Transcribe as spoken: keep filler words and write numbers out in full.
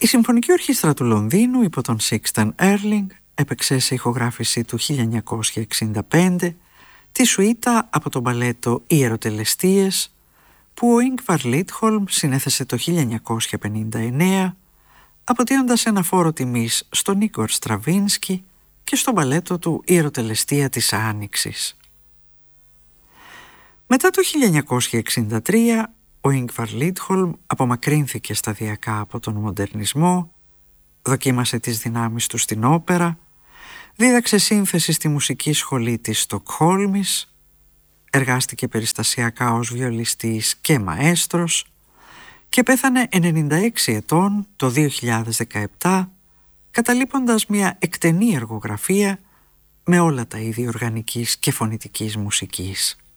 Συμφωνική Ορχήστρα του Λονδίνου υπό τον Sixten Ehrling έπαιξε σε ηχογράφηση του χίλια εννιακόσια εξήντα πέντε τη σουίτα από τον μπαλέτο «Οι Ερωτελεστίες» που ο Ίνγκβαρ Λίτχολμ συνέθεσε το χίλια εννιακόσια πενήντα εννέα, αποτείοντας ένα φόρο τιμής στον Ίγκορ Στραβίνσκι και στο μπαλέτο του «Η Ερωτελεστία της Άνοιξης». Μετά το χίλια εννιακόσια εξήντα τρία ο Ίνγκβαρ Λίτχολμ απομακρύνθηκε σταδιακά από τον μοντερνισμό, δοκίμασε τις δυνάμεις του στην όπερα, δίδαξε σύνθεση στη μουσική σχολή της Στοκχόλμης, εργάστηκε περιστασιακά ως βιολιστής και μαέστρος και πέθανε ενενήντα έξι ετών το δύο χιλιάδες δεκαεπτά, καταλείποντας μια εκτενή εργογραφία με όλα τα είδη οργανικής και φωνητικής μουσικής.